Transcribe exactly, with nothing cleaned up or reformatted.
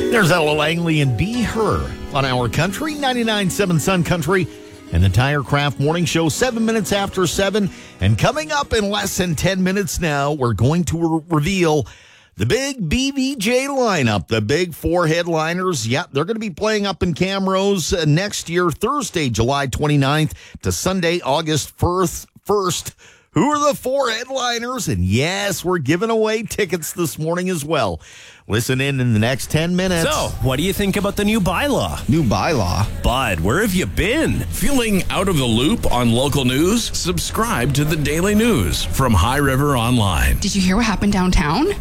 There's Ella Langley and Be Her on Our Country, ninety-nine point seven Sun Country, and the Tire Craft Morning Show, seven minutes after seven. And coming up in less than ten minutes now, we're going to re- reveal the big B V J lineup, the big four headliners. Yep, they're going to be playing up in Camrose uh, next year, Thursday, July twenty-ninth to Sunday, August first. Who are the four headliners? And yes, we're giving away tickets this morning as well. Listen in in the next ten minutes. So, what do you think about the new bylaw? New bylaw? Bud, where have you been? Feeling out of the loop on local news? Subscribe to the Daily News from High River Online. Did you hear what happened downtown?